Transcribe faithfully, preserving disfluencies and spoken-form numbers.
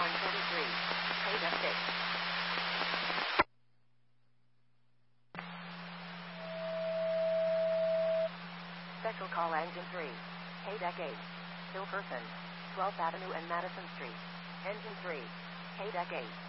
one thirty-three. Haydeck six. Special call engine three. Haydeck eight. Hill Person. twelfth Avenue and Madison Street. Engine three. Haydeck eight.